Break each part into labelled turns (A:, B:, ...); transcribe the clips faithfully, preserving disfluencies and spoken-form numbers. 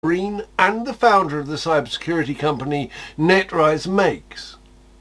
A: Green and the founder of the cybersecurity company NetRise makes?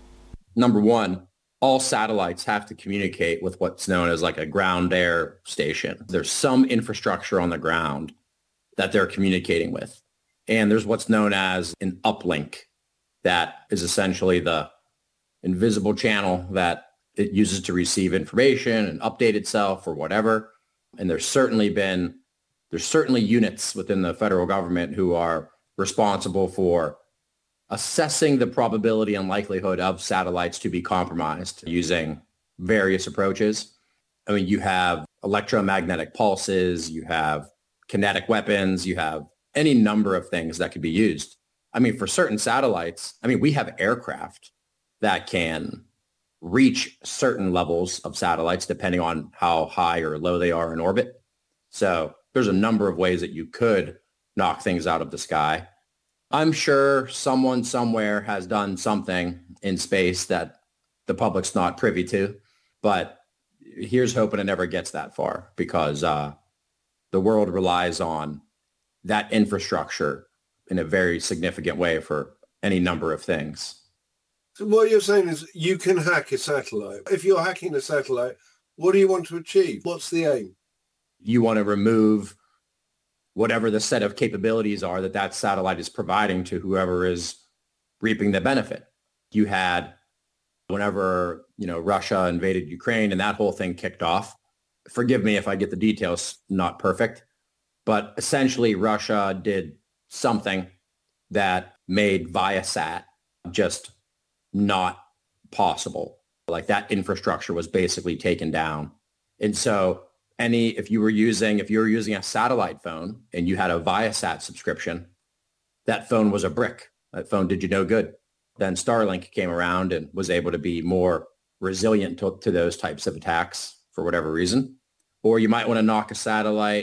B: Number one, all satellites have to communicate with what's known as like a ground air station. There's some infrastructure on the ground that they're communicating with. And there's what's known as an uplink that is essentially the invisible channel that it uses to receive information and update itself or whatever. And there's certainly been, there's certainly units within the federal government who are responsible for assessing the probability and likelihood of satellites to be compromised using various approaches. I mean, you have electromagnetic pulses, you have kinetic weapons, you have any number of things that could be used. I mean, for certain satellites, I mean, we have aircraft that can reach certain levels of satellites depending on how high or low they are in orbit. So there's a number of ways that you could knock things out of the sky. I'm sure someone somewhere has done something in space that the public's not privy to, but here's hoping it never gets that far because uh, the world relies on that infrastructure in a very significant way for any number of things.
A: So what you're saying is you can hack a satellite. If you're hacking a satellite, what do you want to achieve? What's the aim?
B: You want to remove whatever the set of capabilities are that that satellite is providing to whoever is reaping the benefit. You had, whenever, you know, Russia invaded Ukraine and that whole thing kicked off, forgive me if I get the details not perfect, but essentially Russia did something that made Viasat just not possible. Like that infrastructure was basically taken down. And so any, if you were using, if you were using a satellite phone and you had a Viasat subscription, that phone was a brick. That phone did you no good. Then Starlink came around and was able to be more resilient to, to those types of attacks for whatever reason. Or you might want to knock a satellite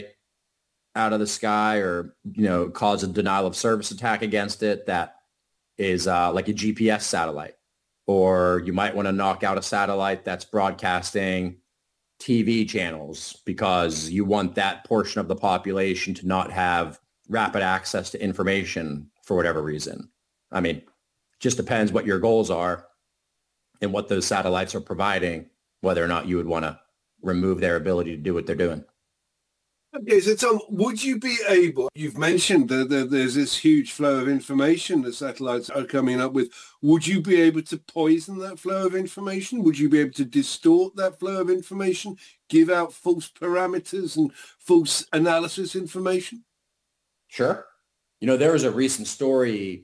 B: out of the sky or, you know, cause a denial of service attack against it that is uh, like a G P S satellite. Or you might want to knock out a satellite that's broadcasting T V channels because you want that portion of the population to not have rapid access to information for whatever reason. I mean, just depends what your goals are and what those satellites are providing, whether or not you would want to remove their ability to do what they're doing.
A: Okay, so Tom, would you be able, you've mentioned that the, there's this huge flow of information that satellites are coming up with. Would you be able to poison that flow of information? Would you be able to distort that flow of information, give out false parameters and false analysis information?
B: Sure. You know, there was a recent story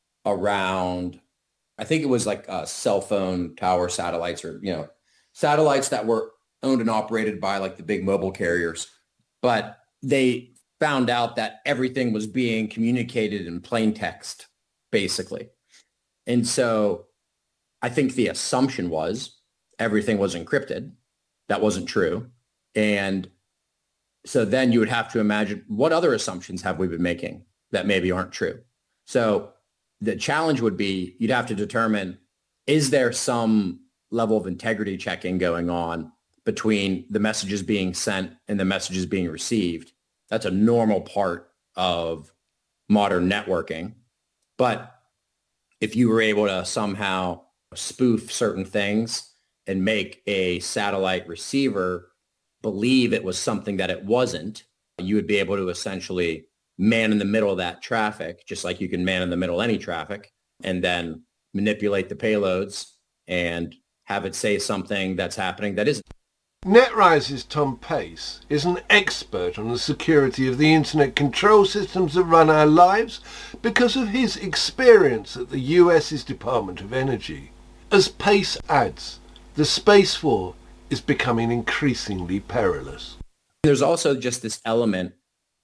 B: around, I think it was like uh, cell phone tower satellites or, you know, satellites that were owned and operated by like the big mobile carriers. But they found out that everything was being communicated in plain text, basically. And so I think the assumption was everything was encrypted. That wasn't true. And so then you would have to imagine what other assumptions have we been making that maybe aren't true. So the challenge would be you'd have to determine, is there some level of integrity checking going on between the messages being sent and the messages being received? That's a normal part of modern networking. But if you were able to somehow spoof certain things and make a satellite receiver believe it was something that it wasn't, you would be able to essentially man in the middle of that traffic, just like you can man in the middle of any traffic, and then manipulate the payloads and have it say something that's happening that isn't.
A: NetRise's Tom Pace is an expert on the security of the internet control systems that run our lives because of his experience at the U S's Department of Energy. As Pace adds, the space war is becoming increasingly perilous.
B: There's also just this element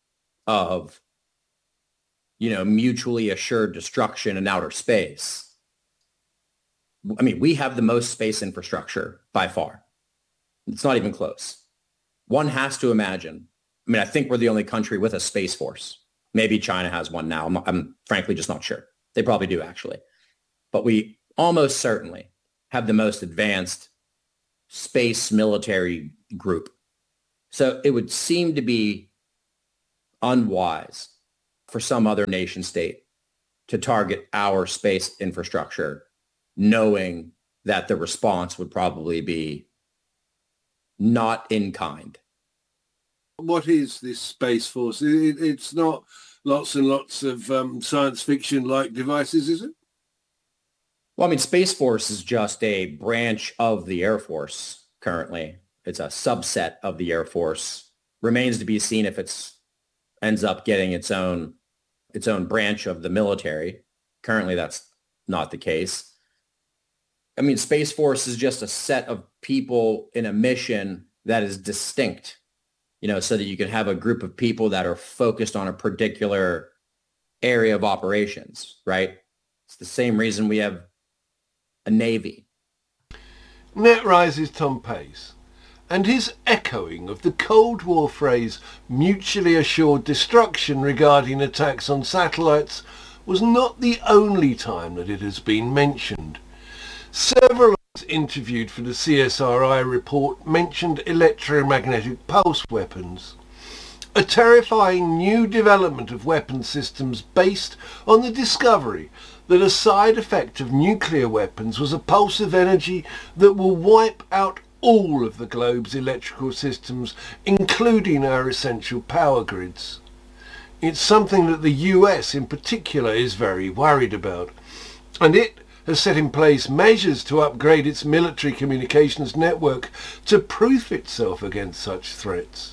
B: of, you know, mutually assured destruction in outer space. I mean, we have the most space infrastructure by far. It's not even close. One has to imagine. I mean, I think we're the only country with a space force. Maybe China has one now. I'm, I'm frankly just not sure. They probably do, actually. But we almost certainly have the most advanced space military group. So it would seem to be unwise for some other nation state to target our space infrastructure, knowing that the response would probably be not in kind.
A: What is this Space Force? It, it's not lots and lots of um, science fiction-like devices, is it?
B: Well, I mean, Space Force is just a branch of the Air Force currently. It's a subset of the Air Force. Remains to be seen if it's ends up getting its own its own branch of the military. Currently, that's not the case. I mean, Space Force is just a set of people in a mission that is distinct, you know, so that you can have a group of people that are focused on a particular area of operations, right? It's the same reason we have a Navy.
A: NetRise's Tom Pace, and his echoing of the Cold War phrase mutually assured destruction regarding attacks on satellites was not the only time that it has been mentioned. Several of us interviewed for the C S R I report mentioned electromagnetic pulse weapons, a terrifying new development of weapon systems based on the discovery that a side effect of nuclear weapons was a pulse of energy that will wipe out all of the globe's electrical systems, including our essential power grids. It's something that the U S in particular is very worried about, and it has set in place measures to upgrade its military communications network to proof itself against such threats.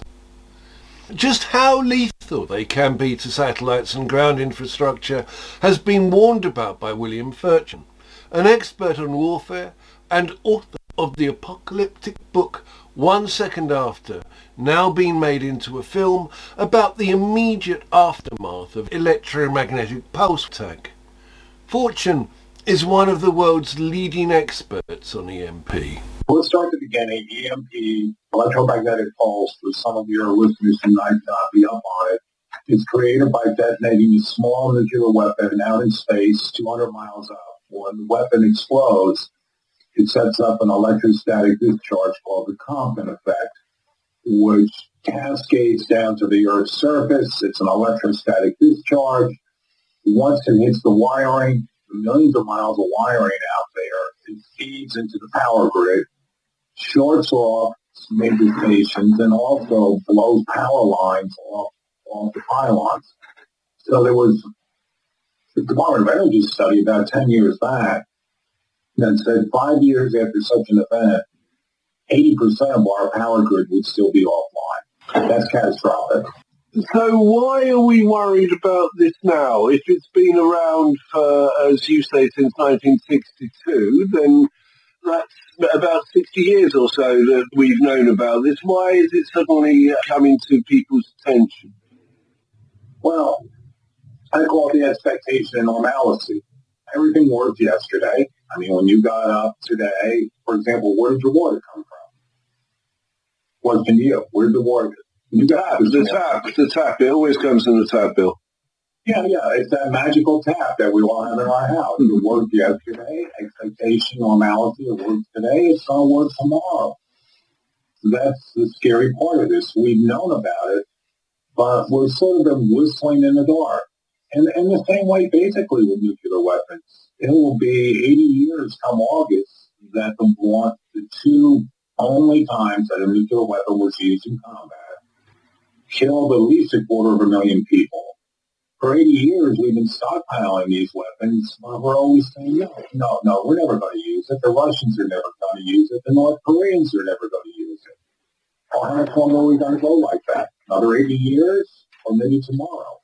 A: Just how lethal they can be to satellites and ground infrastructure has been warned about by William Furchin, an expert on warfare and author of the apocalyptic book One Second After, now being made into a film about the immediate aftermath of electromagnetic pulse attack. Furchin is one of the world's leading experts on E M P.
C: Let's start at the beginning. E M P, electromagnetic pulse, for some of your listeners who might not be up on it, is created by detonating a small nuclear weapon out in space two hundred miles up. When the weapon explodes, it sets up an electrostatic discharge called the Compton effect, which cascades down to the Earth's surface. It's an electrostatic discharge. Once it hits the wiring, millions of miles of wiring out there, it feeds into the power grid, shorts off major stations, and also blows power lines off, off the pylons. So there was the Department of Energy study about ten years back that said five years after such an event, eighty percent of our power grid would still be offline. That's catastrophic.
A: So why are we worried about this now? If it's been around for, as you say, since nineteen sixty-two, then that's about sixty years or so that we've known about this. Why is it suddenly coming to people's attention?
C: Well, I call it the expectation and normalcy. Everything worked yesterday. I mean, when you got up today, for example, where did your water come from? Wasn't you. Where did the water come? You got
A: the tap, the tap. It always comes in the tap bill.
C: Yeah, yeah. It's that magical tap that we all have in our house. It worked yesterday. Expectation, normality. It works today. It's going to work tomorrow. So that's the scary part of this. We've known about it, but we're sort of been whistling in the dark. And in the same way, basically, with nuclear weapons, it will be eighty years come August that the one, the two only times that a nuclear weapon was used in combat killed at least a quarter of a million people. For eighty years, we've been stockpiling these weapons, but we're always saying, no, no, no, we're never going to use it. The Russians are never going to use it. The North Koreans are never going to use it. Well, how much longer are we going to go like that? Another eighty years? Or maybe tomorrow?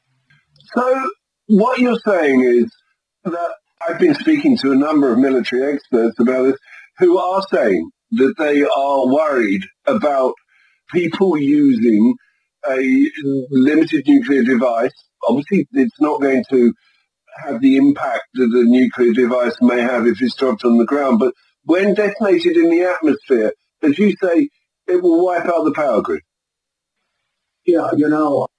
A: So what you're saying is that I've been speaking to a number of military experts about this who are saying that they are worried about people using a limited nuclear device. Obviously, it's not going to have the impact that a nuclear device may have if it's dropped on the ground, but when detonated in the atmosphere, as you say, it will wipe out the power grid.
C: Yeah, you know,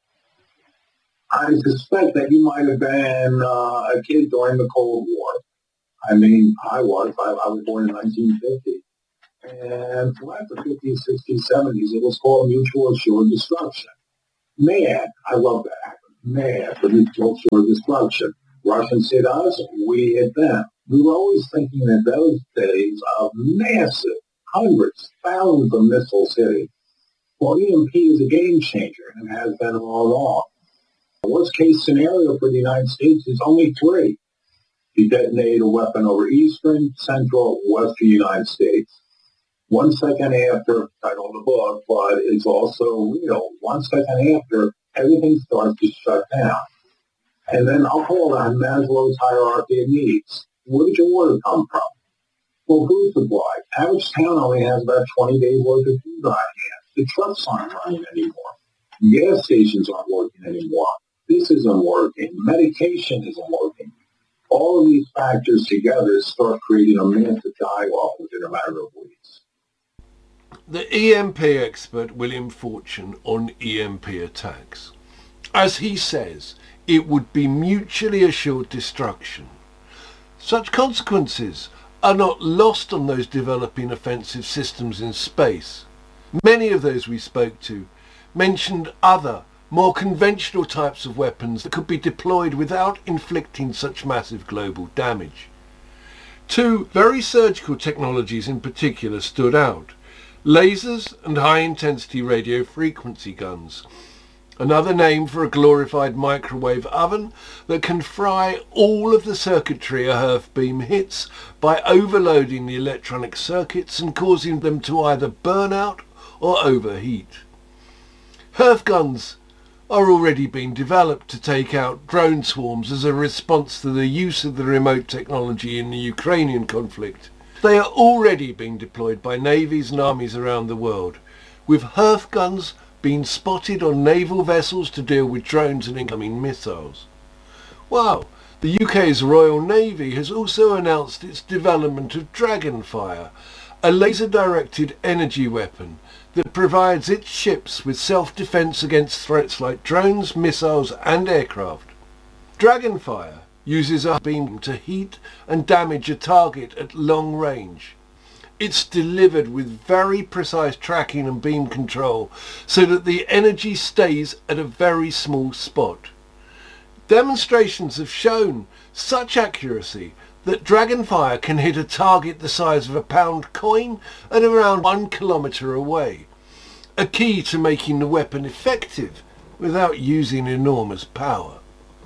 C: I suspect that you might have been uh, a kid during the Cold War. I mean, I was. I, I was born in nineteen fifty. And throughout the fifties, sixties, seventies, it was called mutual assured destruction. Man, I love that. massive industrial destruction. Russians hit us, we hit them. We were always thinking in those days of massive, hundreds, thousands of missiles hitting. Well, E M P is a game changer and has been all along. The worst case scenario for the United States is only three. You detonate a weapon over eastern, central, western United States. One second after, I know the book, but it's also real. One second after, everything starts to shut down. And then I'll call that Maslow's hierarchy of needs. Where did your water come from? Well, food supply. Average town only has about twenty days worth of food on hand. The trucks aren't running anymore. Gas stations aren't working anymore. This isn't working. Medication isn't working. All of these factors together start creating a massive die-off within a matter of weeks.
A: The E M P expert William Fortune on E M P attacks. As he says, it would be mutually assured destruction. Such consequences are not lost on those developing offensive systems in space. Many of those we spoke to mentioned other, more conventional types of weapons that could be deployed without inflicting such massive global damage. Two very surgical technologies in particular stood out: lasers and high-intensity radio frequency guns. Another name for a glorified microwave oven that can fry all of the circuitry a H E R F beam hits by overloading the electronic circuits and causing them to either burn out or overheat. H E R F guns are already being developed to take out drone swarms as a response to the use of the remote technology in the Ukrainian conflict. They are already being deployed by navies and armies around the world, with H E R F guns being spotted on naval vessels to deal with drones and incoming missiles. Wow, the U K's Royal Navy has also announced its development of Dragonfire, a laser-directed energy weapon that provides its ships with self-defense against threats like drones, missiles and aircraft. Dragonfire uses a beam to heat and damage a target at long range. It's delivered with very precise tracking and beam control so that the energy stays at a very small spot. Demonstrations have shown such accuracy that Dragonfire can hit a target the size of a pound coin at around one kilometre away, a key to making the weapon effective without using enormous power.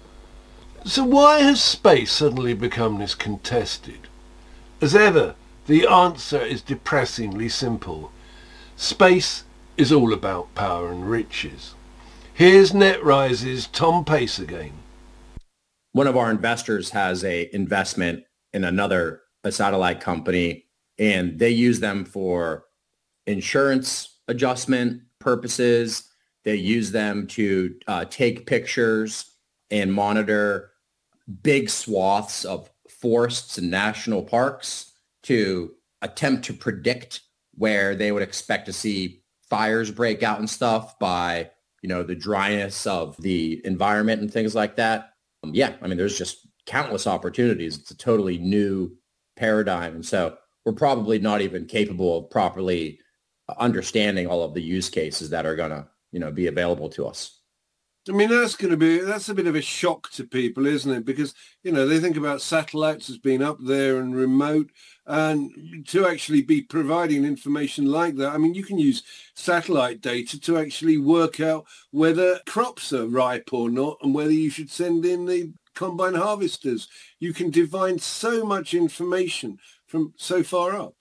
A: So why has space suddenly become this contested? As ever, the answer is depressingly simple. Space is all about power and riches. Here's NetRise's Tom Pace again.
B: One of our investors has a investment in another a satellite company, and they use them for insurance adjustment purposes. They use them to uh, take pictures and monitor big swaths of forests and national parks to attempt to predict where they would expect to see fires break out and stuff by, you know, the dryness of the environment and things like that. Um, yeah, I mean, there's just countless opportunities. It's a totally new paradigm. And so we're probably not even capable of properly understanding all of the use cases that are going to, you know, be available to us.
A: I mean, that's going to be, that's a bit of a shock to people, isn't it? Because, you know, they think about satellites as being up there and remote, and to actually be providing information like that. I mean, you can use satellite data to actually work out whether crops are ripe or not and whether you should send in the combine harvesters. You can divine so much information from so far up.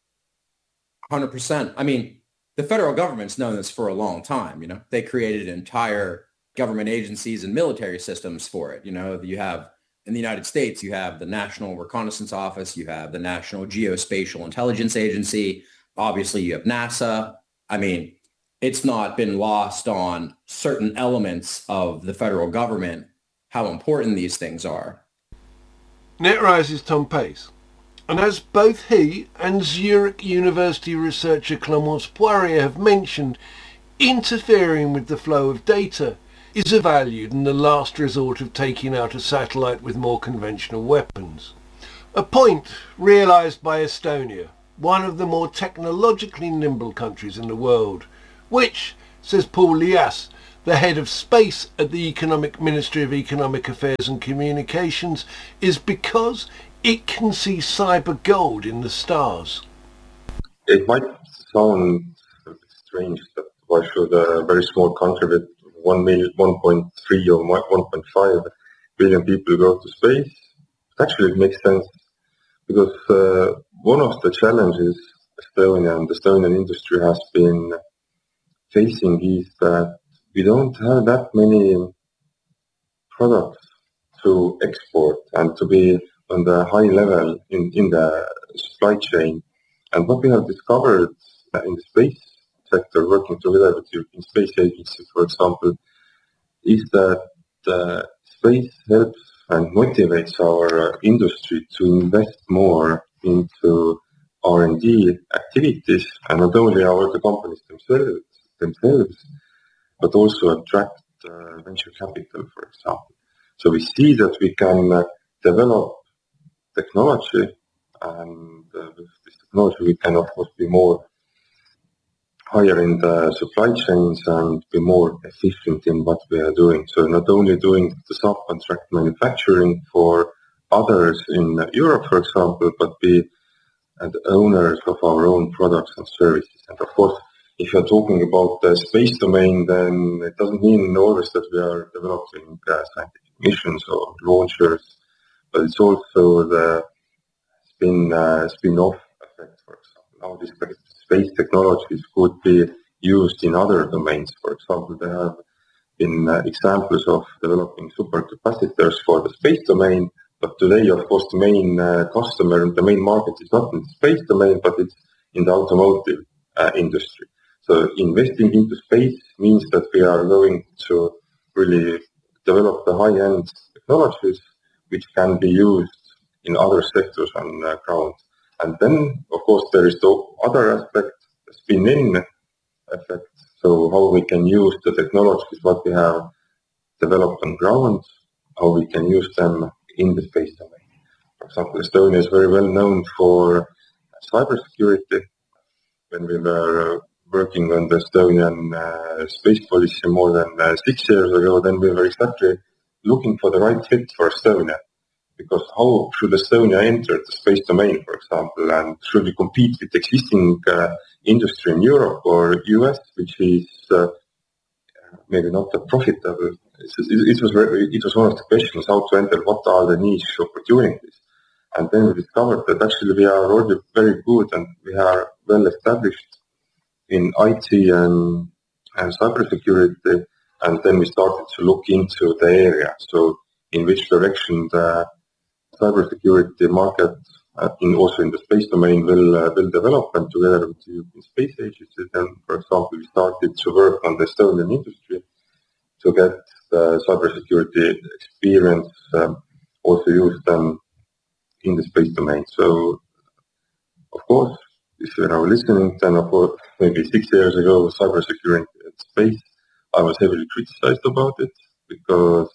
B: one hundred percent. I mean, the federal government's known this for a long time. You know, they created entire government agencies and military systems for it. You know, you have in the United States, you have the National Reconnaissance Office, you have the National Geospatial Intelligence Agency. Obviously, you have NASA. I mean, it's not been lost on certain elements of the federal government how important these things are.
A: NetRise's Tom Pace. And as both he and Zurich University researcher Clémence Poirier have mentioned, interfering with the flow of data is a valued and the last resort of taking out a satellite with more conventional weapons. A point realised by Estonia, one of the more technologically nimble countries in the world, which, says Paul Lias,
D: the head of space at the Economic Ministry of Economic Affairs and Communications, is because it can see cyber gold in the stars.
E: It might sound strange that why should a very small country with one million, one point three or one point five billion people go to space? Actually, it makes sense because uh, one of the challenges Estonia and the Estonian industry has been facing is that we don't have that many products to export and to be on the high level in, in the supply chain. And what we have discovered in the space sector, working together with the European Space Agency, for example, is that uh, space helps and motivates our uh, industry to invest more into R and D activities, and not only our the companies themselves, themselves, but also attract uh, venture capital, for example. So we see that we can uh, develop technology, and uh, with this technology we can of course be more higher in the supply chains and be more efficient in what we are doing. So not only doing the subcontract manufacturing for others in Europe, for example, but be uh, the owners of our own products and services. And of course, if you're talking about the space domain, then it doesn't mean always that we are developing uh, scientific missions or launchers, but it's also the spin, uh, spin-off effect, for example. Now these space technologies could be used in other domains. For example, there have been uh, examples of developing supercapacitors for the space domain, but today, of course, the main uh, customer and the main market is not in the space domain, but it's in the automotive uh, industry. So investing into space means that we are going to really develop the high-end technologies which can be used in other sectors on uh, ground. And then, of course, there is the other aspect, the spin-in effect. So how we can use the technologies what we have developed on ground, how we can use them in the space domain. For example, Estonia is very well known for cybersecurity. When we were uh, working on the Estonian uh, space policy more than uh, six years ago, then we were exactly looking for the right fit for Estonia. Because how should Estonia enter the space domain, for example, and should we compete with existing uh, industry in Europe or U S, which is uh, maybe not that profitable? It, it, was very, it was one of the questions, how to enter, what are the niche opportunities? And then we discovered that actually we are already very good and we are well established in I T and, and cybersecurity, and then we started to look into the area. So in which direction the cybersecurity market, uh, in also in the space domain, will uh, will develop, and together with the European Space Agency, then, for example, we started to work on the Estonian industry to get the cybersecurity experience um, also used them in the space domain. So, of course, if you're now listening, then of course, maybe six years ago, cybersecurity at space, I was heavily criticized about it because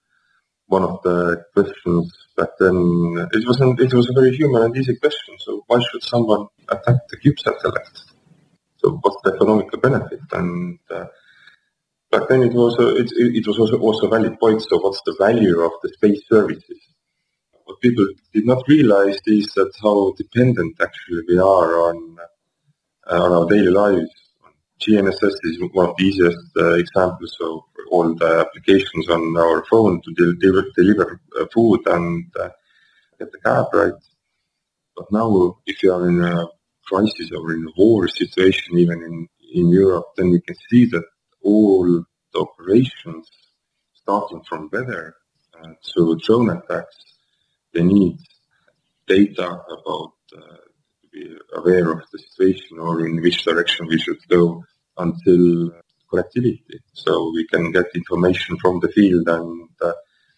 E: one of the questions back then, it wasn't, it was a very human and easy question. So why should someone attack the CubeSat satellite? So what's the economical benefit? And uh, back then it was, a, it, it was also, also a valid point. So what's the value of the space services? What people did not realize is that how dependent actually we are on, uh, on our daily lives. G N S S is one of the easiest uh, examples of all the applications on our phone to deliver, deliver uh, food and uh, get the cab right. But now, if you are in a crisis or in a war situation, even in, in Europe, then we can see that all the operations, starting from weather uh, to drone attacks, they need data about uh, to be aware of the situation or in which direction we should go until connectivity. So we can get information from the field and uh,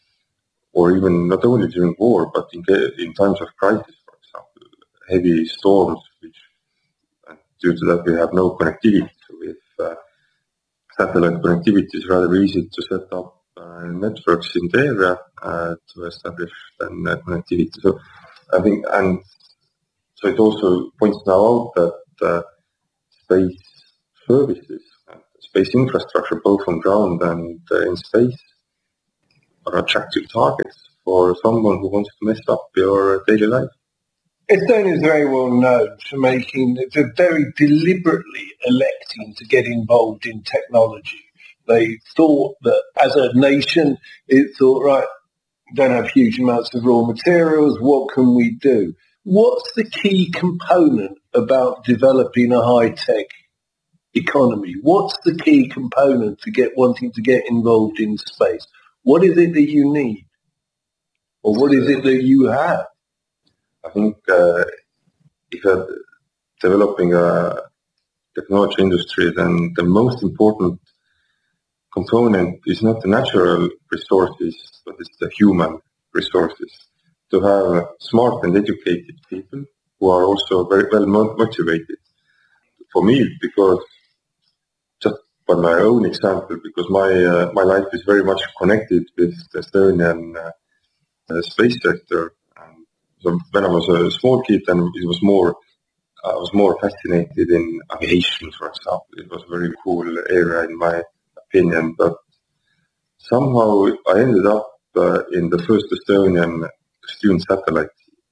E: or even not only during war, but in, in times of crisis, for example, heavy storms, which uh, due to that we have no connectivity. So with uh, satellite connectivity, it's rather easy to set up uh, networks in the area uh, to establish then uh, connectivity. So I think, and so it also points now out that uh, space services, uh, space infrastructure, both on ground and uh, in space, are attractive targets for someone who wants to mess up your daily life.
D: Estonia is very well known for making, for very deliberately electing to get involved in technology. They thought that as a nation, it thought, right, we don't have huge amounts of raw materials, what can we do? What's the key component about developing a high-tech economy? What's the key component to get wanting to get involved in space? What is it that you need? Or what is it that you have?
E: I think uh, if you're developing a technology industry, then the most important component is not the natural resources, but it's the human resources. To have smart and educated people who are also very well motivated. For me, because just by my own example, because my uh, my life is very much connected with the Estonian uh, uh, space sector. So when I was a small kid, then it was more, I was more fascinated in aviation, for example. It was a very cool area in my opinion, but somehow I ended up uh, in the first Estonian student satellite.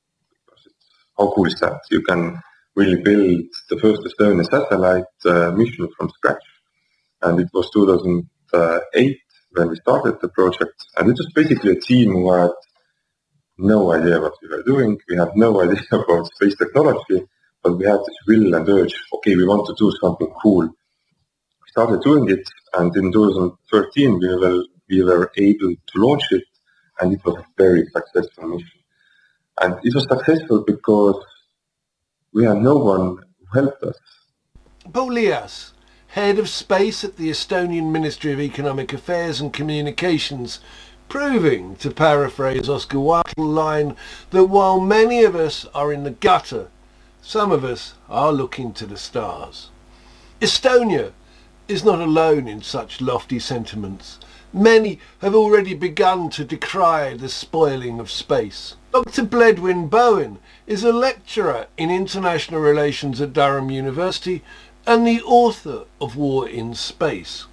E: How cool is that? You can really build the first Estonian satellite uh, mission from scratch. And it was two thousand eight when we started the project. And it was basically a team who had no idea what we were doing. We had no idea about space technology, but we had this will and urge, okay, we want to do something cool. We started doing it, and in two thousand thirteen we were, we were able to launch it, and it was a very successful mission. And it was successful because we had no one who helped us.
D: Paul Lias, head of space at the Estonian Ministry of Economic Affairs and Communications, proving, to paraphrase Oscar Wilde's line, that while many of us are in the gutter, some of us are looking to the stars. Estonia is not alone in such lofty sentiments. Many have already begun to decry the spoiling of space. Doctor Bledwin Bowen is a lecturer in international relations at Durham University and the author of War in Space.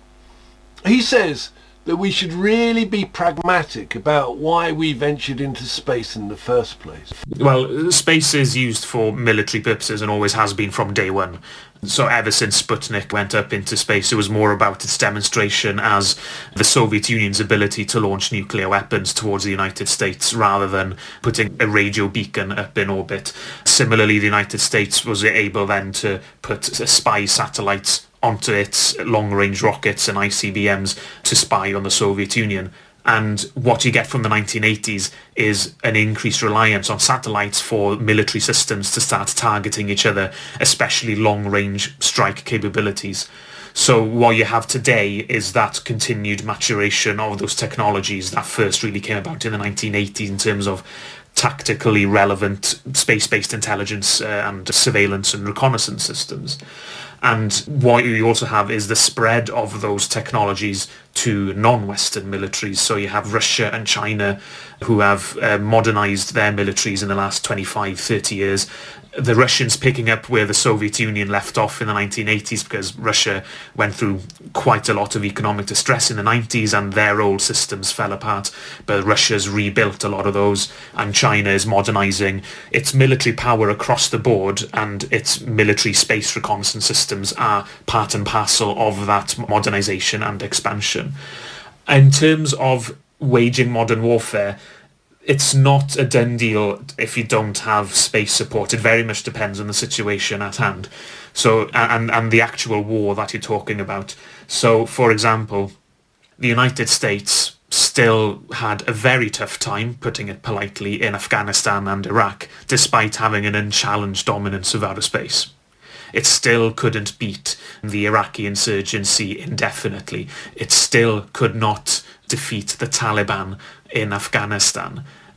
D: He says that we should really be pragmatic about why we ventured into space in the first place.
F: Well, space is used for military purposes and always has been from day one. So ever since Sputnik went up into space, it was more about its demonstration as the Soviet Union's ability to launch nuclear weapons towards the United States rather than putting a radio beacon up in orbit. Similarly, the United States was able then to put spy satellites onto its long-range rockets and I C B Ms to spy on the Soviet Union. And what you get from the nineteen eighties is an increased reliance on satellites for military systems to start targeting each other, especially long-range strike capabilities. So what you have today is that continued maturation of those technologies that first really came about in the nineteen eighties in terms of tactically relevant space-based intelligence uh, and surveillance and reconnaissance systems. And what you also have is the spread of those technologies to non-Western militaries. So you have Russia and China who have uh, modernized their militaries in the last twenty-five, thirty years. The Russians picking up where the Soviet Union left off in the nineteen eighties, because Russia went through quite a lot of economic distress in the nineties and their old systems fell apart. But Russia's rebuilt a lot of those, and China is modernizing its military power across the board, and its military space reconnaissance systems are part and parcel of that modernization and expansion. In terms of waging modern warfare, it's not a done deal if you don't have space support. It very much depends on the situation at hand. So, and, and the actual war that you're talking about. So, for example, the United States still had a very tough time, putting it politely, in Afghanistan and Iraq, despite having an unchallenged dominance of outer space. It still couldn't beat the Iraqi insurgency indefinitely. It still could not defeat the Taliban in Afghanistan.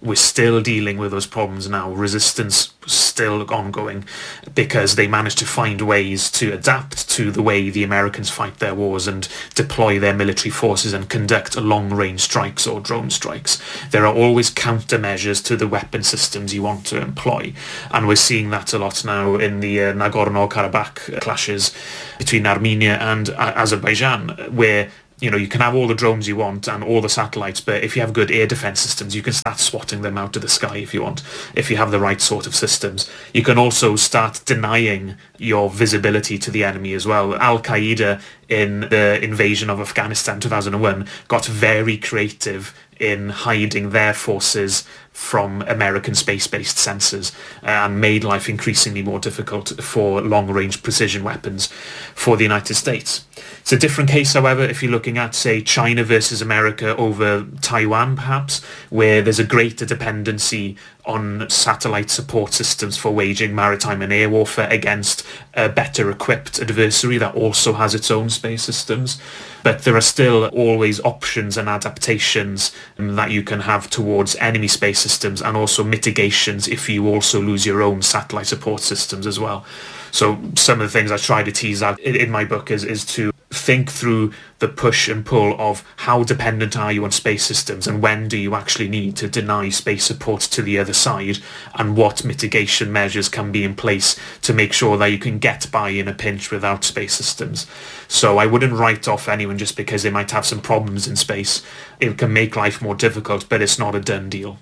F: we're still dealing with those problems now. Resistance still ongoing because they managed to find ways to adapt to the way the Americans fight their wars and deploy their military forces and conduct long-range strikes or drone strikes. There are always countermeasures to the weapon systems you want to employ, and we're seeing that a lot now in the uh, Nagorno-Karabakh clashes between Armenia and uh, Azerbaijan, where you know, you can have all the drones you want and all the satellites, but if you have good air defense systems, you can start swatting them out of the sky if you want, if you have the right sort of systems. You can also start denying your visibility to the enemy as well. Al-Qaeda in the invasion of Afghanistan two thousand one got very creative in hiding their forces from American space-based sensors and made life increasingly more difficult for long-range precision weapons for the United States. It's a different case, however, if you're looking at, say, China versus America over Taiwan, perhaps, where there's a greater dependency on satellite support systems for waging maritime and air warfare against a better equipped adversary that also has its own space systems. But there are still always options and adaptations that you can have towards enemy space systems, and also mitigations if you also lose your own satellite support systems as well. So some of the things I try to tease out in my book is, is to think through the push and pull of how dependent are you on space systems, and when do you actually need to deny space support to the other side, and what mitigation measures can be in place to make sure that you can get by in a pinch without space systems. So I wouldn't write off anyone just because they might have some problems in space. It can make life more difficult, but it's not a done deal.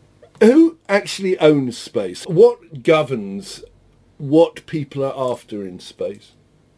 D: Who actually owns space? What governs what people are after in space?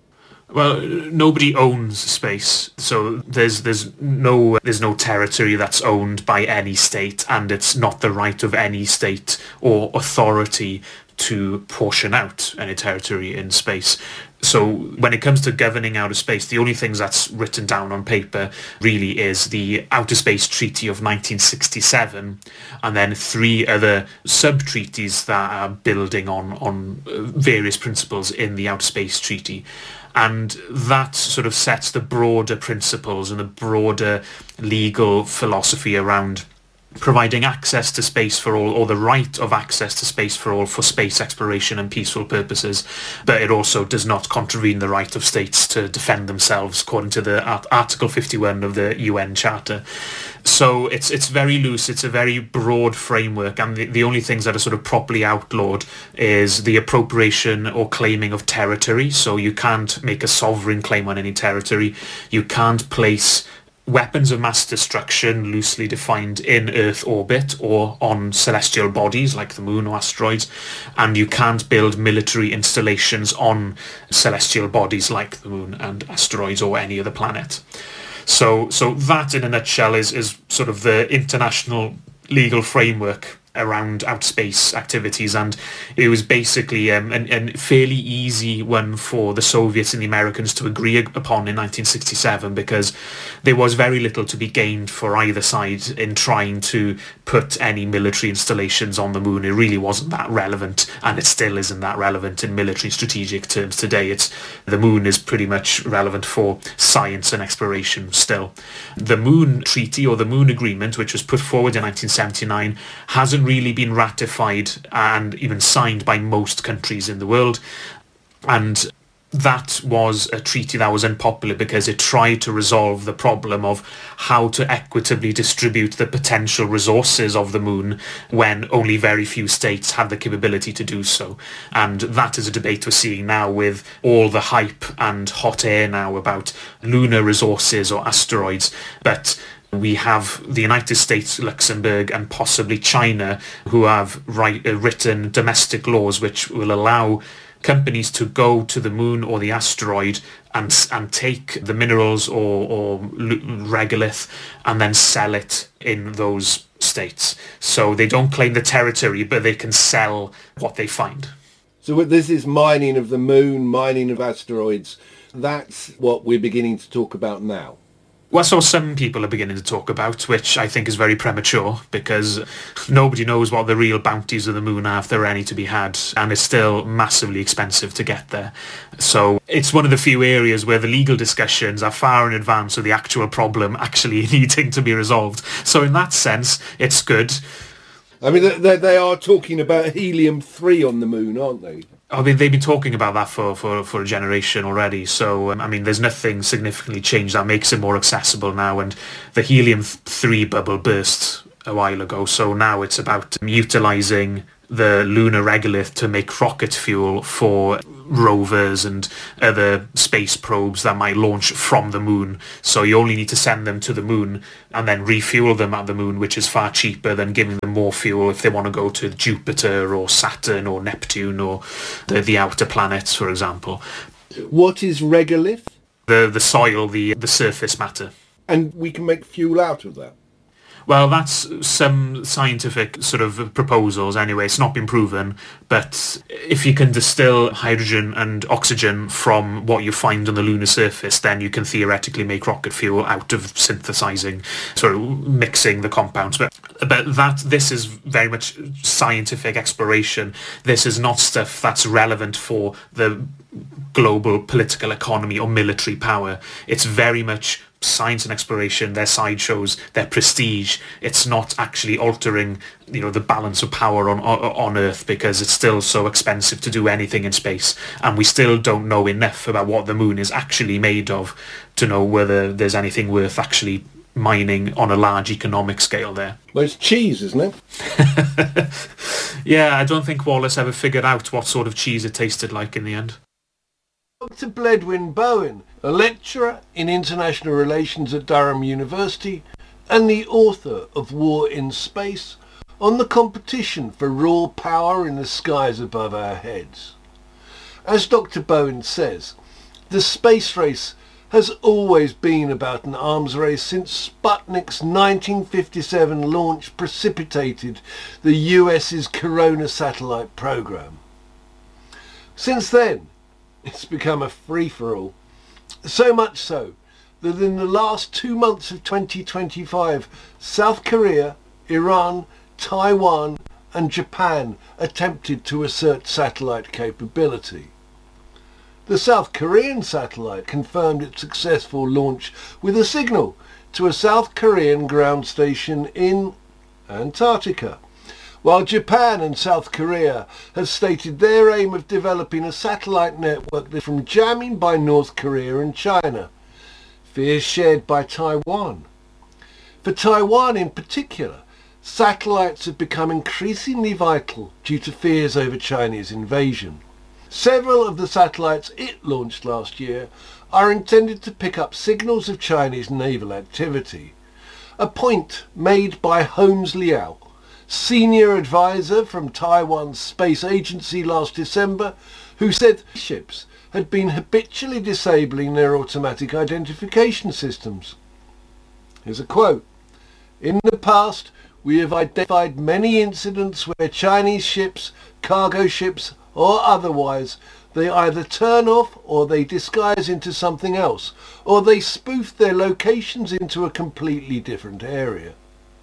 F: Well, nobody owns space, so there's there's no there's no territory that's owned by any state, and it's not the right of any state or authority to portion out any territory in space. So when it comes to governing outer space, the only things that's written down on paper really is the Outer Space Treaty of nineteen sixty-seven, and then three other sub-treaties that are building on, on various principles in the Outer Space Treaty. And that sort of sets the broader principles and the broader legal philosophy around providing access to space for all, or the right of access to space for all, for space exploration and peaceful purposes. But it also does not contravene the right of states to defend themselves, according to the Article fifty-one of the U N Charter. So it's it's very loose, it's a very broad framework, and the, the only things that are sort of properly outlawed is the appropriation or claiming of territory. So you can't make a sovereign claim on any territory. You can't place weapons of mass destruction loosely defined in Earth orbit or on celestial bodies like the moon or asteroids, and you can't build military installations on celestial bodies like the moon and asteroids or any other planet. So so that in a nutshell is, is sort of the international legal framework around outspace activities, and it was basically um, a, a fairly easy one for the Soviets and the Americans to agree upon in nineteen sixty-seven, because there was very little to be gained for either side in trying to put any military installations on the moon. It really wasn't that relevant, and it still isn't that relevant in military strategic terms today. It's the moon is pretty much relevant for science and exploration still. The Moon Treaty, or the Moon Agreement, which was put forward in nineteen seventy-nine, hasn't really been ratified and even signed by most countries in the world, and that was a treaty that was unpopular because it tried to resolve the problem of how to equitably distribute the potential resources of the moon when only very few states had the capability to do so. And that is a debate we're seeing now with all the hype and hot air now about lunar resources or asteroids. But we have the United States, Luxembourg, and possibly China, who have write, uh, written domestic laws which will allow companies to go to the moon or the asteroid and and take the minerals or, or regolith and then sell it in those states. So they don't claim the territory, but they can sell what they find.
D: So this is mining of the moon, mining of asteroids. That's what we're beginning to talk about now.
F: Well, so some people are beginning to talk about, which I think is very premature, because nobody knows what the real bounties of the moon are, if there are any to be had, and it's still massively expensive to get there. So it's one of the few areas where the legal discussions are far in advance of the actual problem actually needing to be resolved. So in that sense, it's good.
D: I mean, they, they are talking about helium three on the moon, aren't they?
F: I mean, they've been talking about that for, for, for a generation already. So, um, I mean, there's nothing significantly changed that makes it more accessible now. And the helium three bubble burst a while ago. So now it's about utilising the lunar regolith to make rocket fuel for rovers and other space probes that might launch from the moon. So you only need to send them to the moon and then refuel them at the moon, which is far cheaper than giving them more fuel if they want to go to Jupiter or Saturn or Neptune or the, the outer planets, for example.
D: What is regolith?
F: The the soil, the the surface matter.
D: And we can make fuel out of that?
F: Well, that's some scientific sort of proposals anyway. It's not been proven, but if you can distill hydrogen and oxygen from what you find on the lunar surface, then you can theoretically make rocket fuel out of synthesizing, sort of mixing the compounds. But, but that this is very much scientific exploration. This is not stuff that's relevant for the global political economy or military power. It's very much science and exploration, their sideshows, their prestige. It's not actually altering, you know, the balance of power on, on on Earth, because it's still so expensive to do anything in space, and we still don't know enough about what the moon is actually made of to know whether there's anything worth actually mining on a large economic scale there.
D: Well, it's cheese, isn't it?
F: Yeah, I don't think Wallace ever figured out what sort of cheese it tasted like in the end.
D: Doctor Bledwin Bowen, a lecturer in international relations at Durham University and the author of War in Space, on the competition for raw power in the skies above our heads. As Doctor Bowen says, the space race has always been about an arms race since Sputnik's nineteen fifty-seven launch precipitated the U S's Corona satellite program. Since then, it's become a free-for-all. So much so that in the last two months of twenty twenty-five, South Korea, Iran, Taiwan and Japan attempted to assert satellite capability. The South Korean satellite confirmed its successful launch with a signal to a South Korean ground station in Antarctica, while Japan and South Korea have stated their aim of developing a satellite network from jamming by North Korea and China, fears shared by Taiwan. For Taiwan in particular, satellites have become increasingly vital due to fears over Chinese invasion. Several of the satellites it launched last year are intended to pick up signals of Chinese naval activity, a point made by Holmes Liao, senior advisor from Taiwan's space agency last December, who said ships had been habitually disabling their automatic identification systems. Here's a quote. "In the past, we have identified many incidents where Chinese ships, cargo ships, or otherwise, they either turn off or they disguise into something else, or they spoof their locations into a completely different area.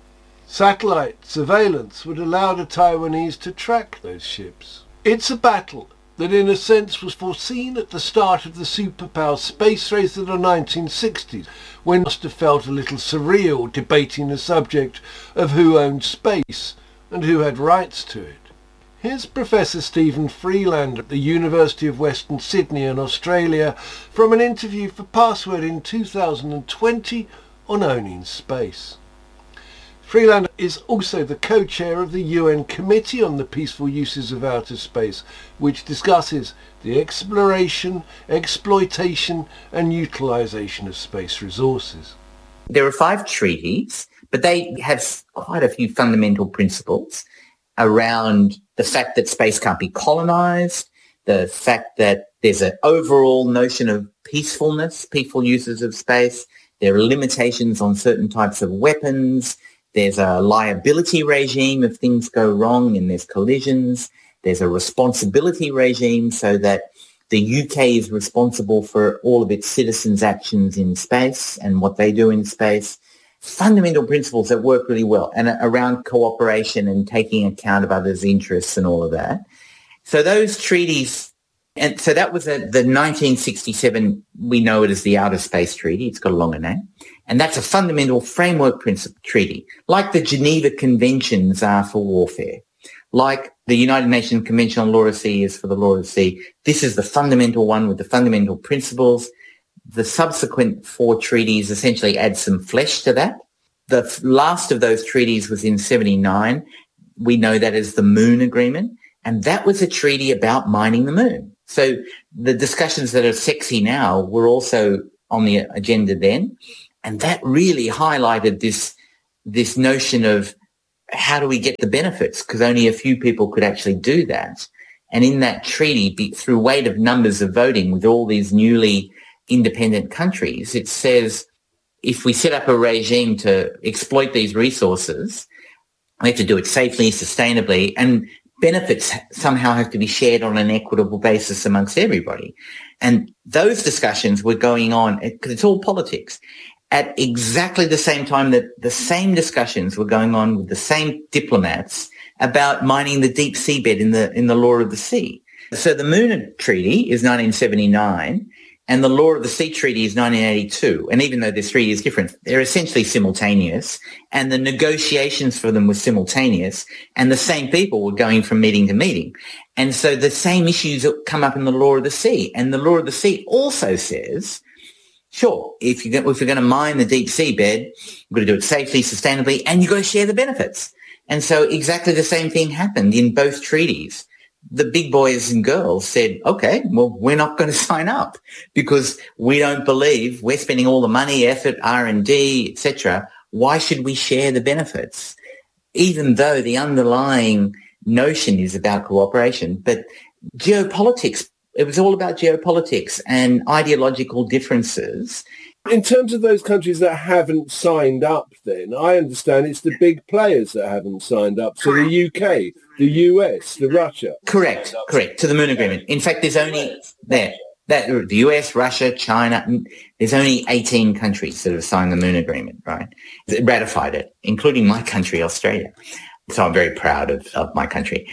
D: Satellite surveillance would allow the Taiwanese to track those ships. It's a battle that in a sense was foreseen at the start of the superpower space race of the nineteen sixties, when must have felt a little surreal debating the subject of who owned space and who had rights to it. Here's Professor Stephen Freelander at the University of Western Sydney in Australia from an interview for Password in two thousand twenty on owning space. Freelander is also the co-chair of the U N Committee on the Peaceful Uses of Outer Space, which discusses the exploration, exploitation and utilisation of space resources.
G: There are five treaties, but they have quite a few fundamental principles around the fact that space can't be colonised, the fact that there's an overall notion of peacefulness, peaceful uses of space, there are limitations on certain types of weapons, there's a liability regime if things go wrong and there's collisions. There's a responsibility regime so that the U K is responsible for all of its citizens' actions in space and what they do in space. Fundamental principles that work really well, and around cooperation and taking account of others' interests and all of that. So those treaties And so that was a, the nineteen sixty-seven, we know it as the Outer Space Treaty. It's got a longer name. And that's a fundamental framework principle treaty, like the Geneva Conventions are for warfare, like the United Nations Convention on Law of the Sea is for the law of the sea. This is the fundamental one with the fundamental principles. The subsequent four treaties essentially add some flesh to that. The last of those treaties was in seventy-nine. We know that as the Moon Agreement. And that was a treaty about mining the moon. So the discussions that are sexy now were also on the agenda then. And that really highlighted this, this notion of how do we get the benefits? Because only a few people could actually do that. And in that treaty, be, through weight of numbers of voting with all these newly independent countries, it says if we set up a regime to exploit these resources, we have to do it safely, sustainably, and benefits somehow have to be shared on an equitable basis amongst everybody. And those discussions were going on, because it's all politics, at exactly the same time that the same discussions were going on with the same diplomats about mining the deep seabed in the in the law of the sea. So the Moon Treaty is nineteen seventy-nine, and the Law of the Sea Treaty is nineteen eighty-two. And even though there's three years difference, they're essentially simultaneous. And the negotiations for them were simultaneous. And the same people were going from meeting to meeting. And so the same issues come up in the Law of the Sea. And the Law of the Sea also says, sure, if you're, if you're going to mine the deep seabed, you've got to do it safely, sustainably, and you've got to share the benefits. And so exactly the same thing happened in both treaties. The big boys and girls said, okay, well, we're not going to sign up because we don't believe we're spending all the money, effort, R and D, et cetera. Why should we share the benefits? Even though the underlying notion is about cooperation, but geopolitics, it was all about geopolitics and ideological differences.
A: In terms of those countries that haven't signed up, then, I understand it's the big players that haven't signed up. So the U K, the U S, the Russia.
G: Correct, correct, to the Moon Agreement. In fact, there's only there, that, the U S, Russia, China, there's only eighteen countries that have signed the Moon Agreement, right? Ratified it, including my country, Australia. So I'm very proud of, of my country.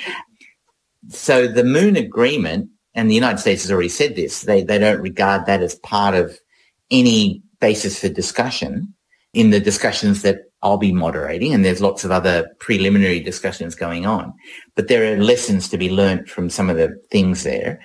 G: So the Moon Agreement, and the United States has already said this, they, they don't regard that as part of any basis for discussion in the discussions that I'll be moderating, and there's lots of other preliminary discussions going on. But there are lessons to be learnt from some of the things there.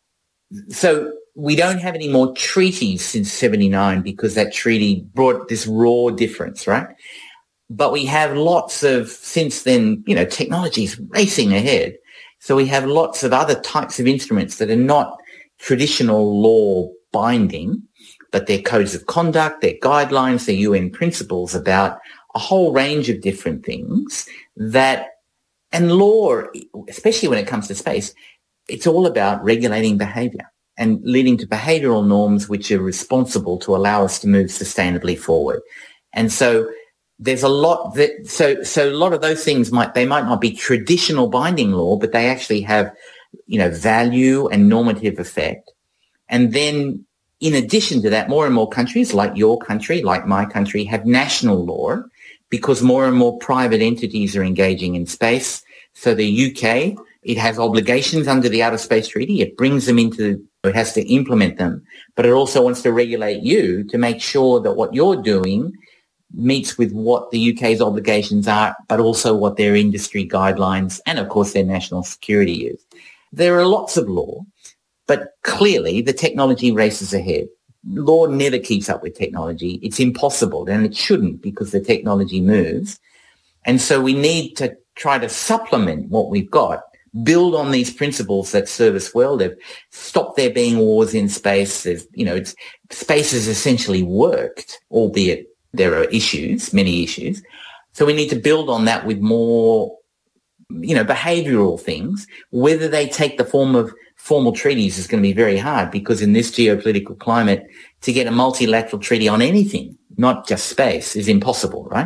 G: So we don't have any more treaties since seventy-nine because that treaty brought this raw difference, right? But we have lots of, since then, you know, technology's racing ahead. So we have lots of other types of instruments that are not traditional law binding, but they're codes of conduct, they're guidelines, they're U N principles about a whole range of different things that, and law, especially when it comes to space, it's all about regulating behavior and leading to behavioral norms which are responsible to allow us to move sustainably forward. And so there's a lot that, so, so a lot of those things might, they might not be traditional binding law, but they actually have, you know, value and normative effect. And then in addition to that, more and more countries like your country, like my country, have national law because more and more private entities are engaging in space. So the U K, it has obligations under the Outer Space Treaty. It brings them into, it has to implement them, but it also wants to regulate you to make sure that what you're doing meets with what the U K's obligations are, but also what their industry guidelines and, of course, their national security is. There are lots of law. But clearly, the technology races ahead. Law never keeps up with technology. It's impossible, and it shouldn't because the technology moves. And so we need to try to supplement what we've got, build on these principles that serve us well. They've stopped there being wars in space. There's, you know, it's, space has essentially worked, albeit there are issues, many issues. So we need to build on that with more, you know, behavioral things. Whether they take the form of formal treaties is going to be very hard because in this geopolitical climate, to get a multilateral treaty on anything, not just space, is impossible, right?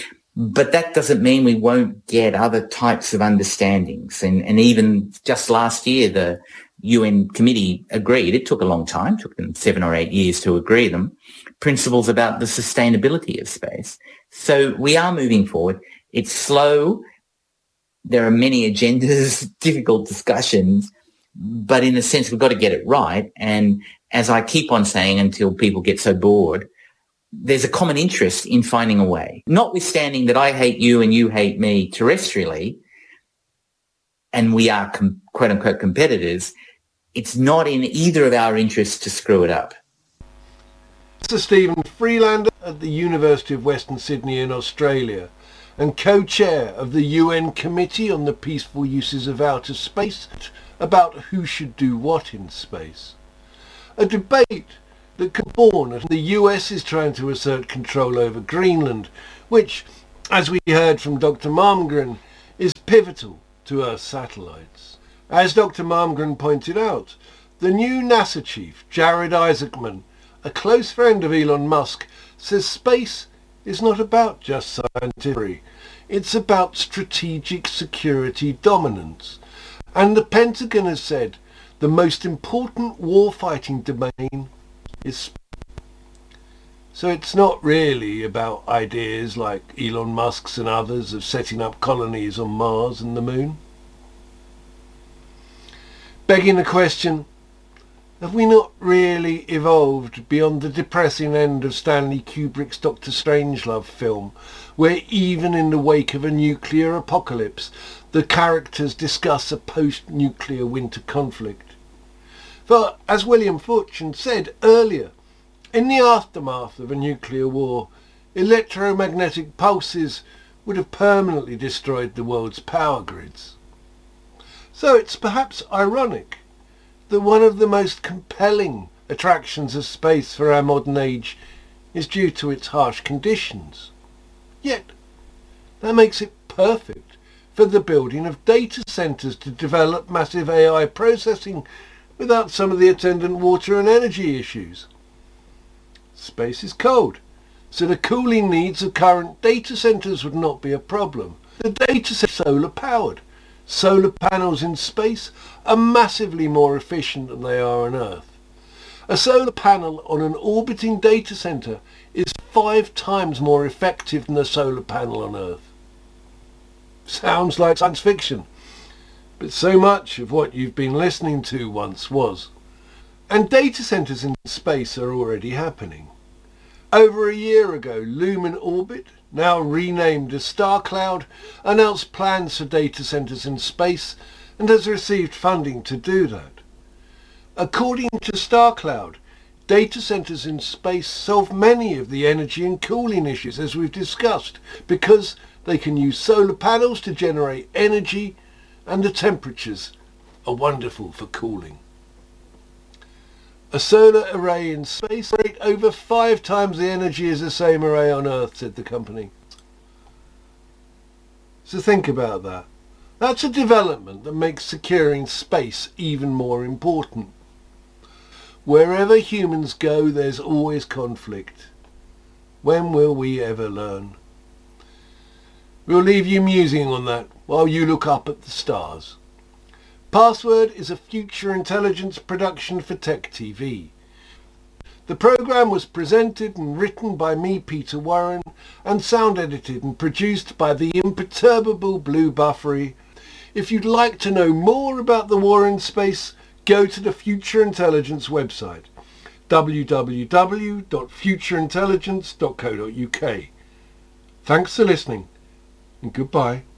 G: But that doesn't mean we won't get other types of understandings. And, and even just last year, the U N committee agreed, it took a long time, took them seven or eight years to agree them, principles about the sustainability of space. So we are moving forward. It's slow. There are many agendas, difficult discussions. but in a sense, we've got to get it right. And as I keep on saying until people get so bored, there's a common interest in finding a way, notwithstanding that I hate you and you hate me terrestrially, and we are com- quote unquote competitors. It's not in either of our interests to screw it up.
D: Sir Stephen Freelander at the University of Western Sydney in Australia and co-chair of the U N Committee on the Peaceful Uses of Outer Space about who should do what in space. A debate that could be born as the U S is trying to assert control over Greenland, which, as we heard from Doctor Malmgren, is pivotal to Earth's satellites. As Doctor Malmgren pointed out, the new NASA chief, Jared Isaacman, a close friend of Elon Musk, says space is not about just scientific. It's about strategic security dominance. And the Pentagon has said the most important warfighting domain is space. So it's not really about ideas like Elon Musk's and others of setting up colonies on Mars and the Moon. Begging the question, have we not really evolved beyond the depressing end of Stanley Kubrick's Doctor Strangelove film, where even in the wake of a nuclear apocalypse, the characters discuss a post-nuclear winter conflict? For, as William Fortune said earlier, in the aftermath of a nuclear war, electromagnetic pulses would have permanently destroyed the world's power grids. So it's perhaps ironic that one of the most compelling attractions of space for our modern age is due to its harsh conditions. Yet, that makes it perfect for the building of data centres to develop massive A I processing without some of the attendant water and energy issues. Space is cold, so the cooling needs of current data centres would not be a problem. The data centre is solar powered. Solar panels in space are massively more efficient than they are on Earth. A solar panel on an orbiting data centre is five times more effective than a solar panel on Earth. Sounds like science fiction, but so much of what you've been listening to once was. And data centres in space are already happening. Over a year ago, Lumen Orbit, now renamed as StarCloud, announced plans for data centres in space and has received funding to do that. According to StarCloud, data centres in space solve many of the energy and cooling issues, as we've discussed, because they can use solar panels to generate energy and the temperatures are wonderful for cooling. A solar array in space generates over five times the energy as the same array on Earth, said the company. So think about that. That's a development that makes securing space even more important. Wherever humans go, there's always conflict. When will we ever learn? We'll leave you musing on that while you look up at the stars. Password is a Future Intelligence production for Tech T V. The programme was presented and written by me, Peter Warren, and sound edited and produced by the imperturbable Blue Buffery. If you'd like to know more about the war in space, go to the Future Intelligence website, w w w dot future intelligence dot co dot u k. Thanks for listening, and goodbye.